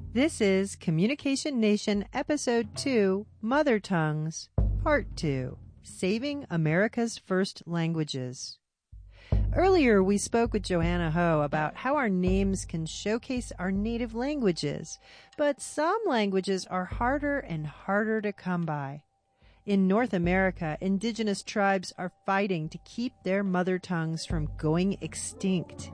This is Communication Nation Episode 2, Mother Tongues, Part 2, Saving America's First Languages. Earlier, we spoke with Joanna Ho about how our names can showcase our native languages, but some languages are harder and harder to come by. In North America, indigenous tribes are fighting to keep their mother tongues from going extinct.